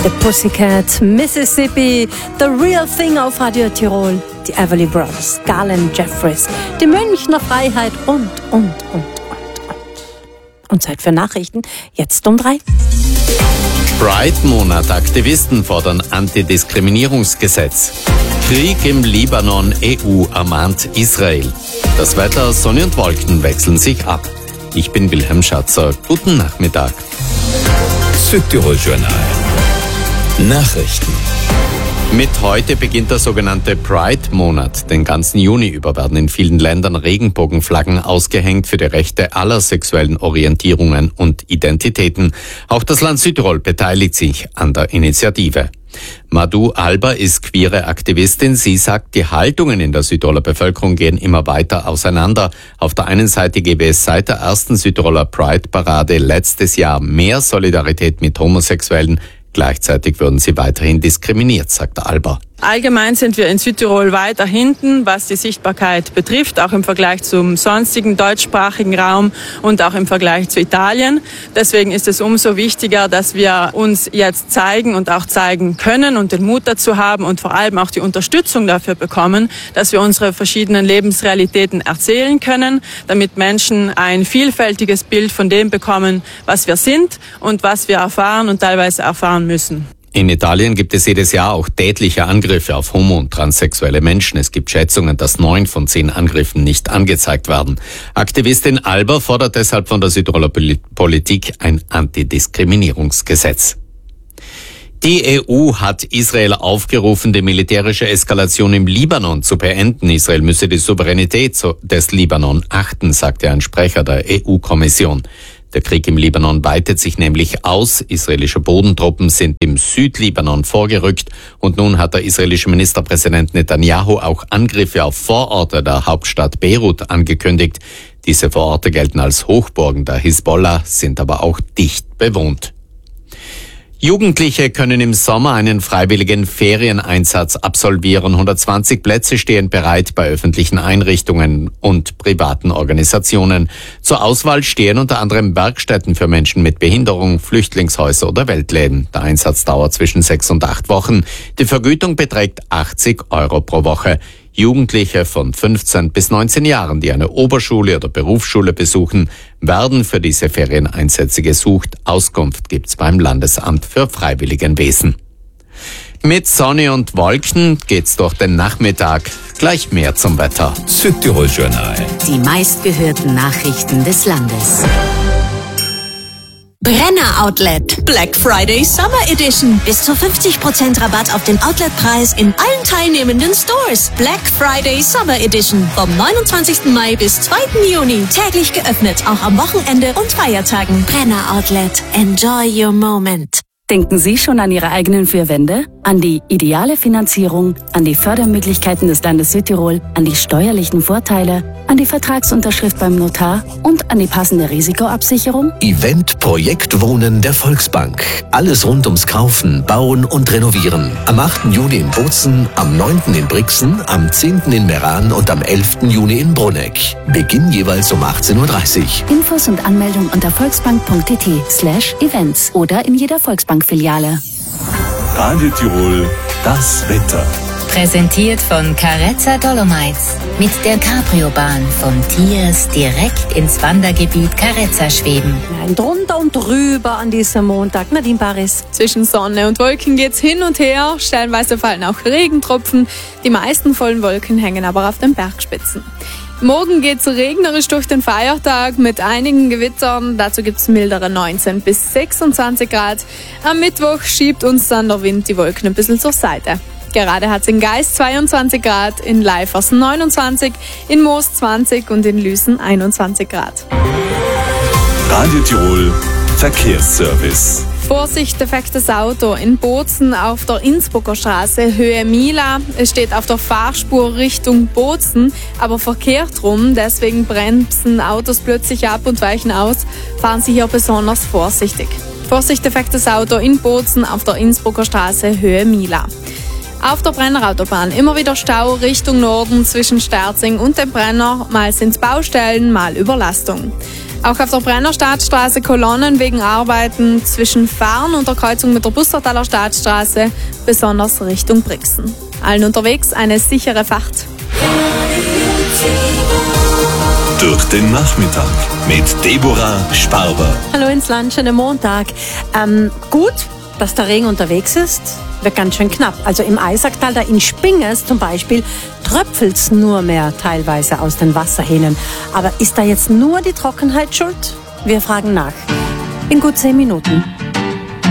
The Pussycat, Mississippi, The Real Thing auf Radio Tirol, die Everly Brothers, Garland Jeffries, die Münchner Freiheit und. Und Zeit für Nachrichten, jetzt um 3. Pride-Monat. Aktivisten fordern Antidiskriminierungsgesetz. Krieg im Libanon. EU ermahnt Israel. Das Wetter, Sonne und Wolken wechseln sich ab. Ich bin Wilhelm Schatzer. Guten Nachmittag. Südtirol Journal. Nachrichten. Mit heute beginnt der sogenannte Pride-Monat. Den ganzen Juni über werden in vielen Ländern Regenbogenflaggen ausgehängt für die Rechte aller sexuellen Orientierungen und Identitäten. Auch das Land Südtirol beteiligt sich an der Initiative. Madhu Alba ist queere Aktivistin. Sie sagt, die Haltungen in der Südtiroler Bevölkerung gehen immer weiter auseinander. Auf der einen Seite gebe es seit der ersten Südtiroler Pride-Parade letztes Jahr mehr Solidarität mit Homosexuellen. Gleichzeitig würden sie weiterhin diskriminiert, sagt Alba. Allgemein sind wir in Südtirol weiter hinten, was die Sichtbarkeit betrifft, auch im Vergleich zum sonstigen deutschsprachigen Raum und auch im Vergleich zu Italien. Deswegen ist es umso wichtiger, dass wir uns jetzt zeigen und auch zeigen können und den Mut dazu haben und vor allem auch die Unterstützung dafür bekommen, dass wir unsere verschiedenen Lebensrealitäten erzählen können, damit Menschen ein vielfältiges Bild von dem bekommen, was wir sind und was wir erfahren und teilweise erfahren müssen. In Italien gibt es jedes Jahr auch tätliche Angriffe auf homo- und transsexuelle Menschen. Es gibt Schätzungen, dass 9 von 10 Angriffen nicht angezeigt werden. Aktivistin Alba fordert deshalb von der Südtiroler Politik ein Antidiskriminierungsgesetz. Die EU hat Israel aufgerufen, die militärische Eskalation im Libanon zu beenden. Israel müsse die Souveränität des Libanon achten, sagte ein Sprecher der EU-Kommission. Der Krieg im Libanon weitet sich nämlich aus. Israelische Bodentruppen sind im Südlibanon vorgerückt und nun hat der israelische Ministerpräsident Netanyahu auch Angriffe auf Vororte der Hauptstadt Beirut angekündigt. Diese Vororte gelten als Hochburgen der Hisbollah, sind aber auch dicht bewohnt. Jugendliche können im Sommer einen freiwilligen Ferieneinsatz absolvieren. 120 Plätze stehen bereit bei öffentlichen Einrichtungen und privaten Organisationen. Zur Auswahl stehen unter anderem Werkstätten für Menschen mit Behinderung, Flüchtlingshäuser oder Weltläden. Der Einsatz dauert zwischen 6 und 8 Wochen. Die Vergütung beträgt 80 € pro Woche. Jugendliche von 15 bis 19 Jahren, die eine Oberschule oder Berufsschule besuchen, werden für diese Ferieneinsätze gesucht. Auskunft gibt's beim Landesamt für Freiwilligenwesen. Mit Sonne und Wolken geht's durch den Nachmittag. Gleich mehr zum Wetter. Südtirol Journal. Die meistgehörten Nachrichten des Landes. Brenner Outlet. Black Friday Summer Edition. Bis zu 50% Rabatt auf den Outletpreis in allen teilnehmenden Stores. Black Friday Summer Edition. Vom 29. Mai bis 2. Juni. Täglich geöffnet, auch am Wochenende und Feiertagen. Brenner Outlet. Enjoy your moment. Denken Sie schon an Ihre eigenen 4 Wände? An die ideale Finanzierung, an die Fördermöglichkeiten des Landes Südtirol, an die steuerlichen Vorteile, an die Vertragsunterschrift beim Notar und an die passende Risikoabsicherung? Event Projekt Wohnen der Volksbank. Alles rund ums Kaufen, Bauen und Renovieren. Am 8. Juni in Bozen, am 9. in Brixen, am 10. in Meran und am 11. Juni in Bruneck. Beginn jeweils um 18:30 Uhr. Infos und Anmeldung unter volksbank.tt/events oder in jeder Volksbank-Filiale. Radio Tirol, das Wetter. Präsentiert von Carezza Dolomites. Mit der Cabrio-Bahn von Tiers direkt ins Wandergebiet Carezza schweben. Nein, drunter und drüber an diesem Montag. Nadine Paris. Zwischen Sonne und Wolken geht's hin und her. Stellenweise fallen auch Regentropfen. Die meisten vollen Wolken hängen aber auf den Bergspitzen. Morgen geht's regnerisch durch den Feiertag mit einigen Gewittern. Dazu gibt's mildere 19 bis 26 Grad. Am Mittwoch schiebt uns dann der Wind die Wolken ein bisschen zur Seite. Gerade hat's in Geist 22 Grad, in Leifersen 29, in Moos 20 und in Lüsen 21 Grad. Radio Tirol, Verkehrsservice. Vorsicht, defektes Auto in Bozen auf der Innsbrucker Straße, Höhe Mila. Es steht auf der Fahrspur Richtung Bozen, aber verkehrt rum. Deswegen bremsen Autos plötzlich ab und weichen aus. Fahren Sie hier besonders vorsichtig. Vorsicht, defektes Auto in Bozen auf der Innsbrucker Straße, Höhe Mila. Auf der Brennerautobahn immer wieder Stau Richtung Norden zwischen Sterzing und dem Brenner. Mal sind's Baustellen, mal Überlastung. Auch auf der Brenner Staatsstraße Kolonnen wegen Arbeiten zwischen Farn und der Kreuzung mit der Bustertaler Staatsstraße, besonders Richtung Brixen. Allen unterwegs eine sichere Fahrt. Durch den Nachmittag mit Deborah Sparber. Hallo ins Land, schönen Montag. Gut, dass der Regen unterwegs ist, wird ganz schön knapp. Also im Eisacktal, da in Spinges zum Beispiel, tröpfelt's nur mehr teilweise aus den Wasserhähnen. Aber ist da jetzt nur die Trockenheit schuld? Wir fragen nach. In gut 10 Minuten.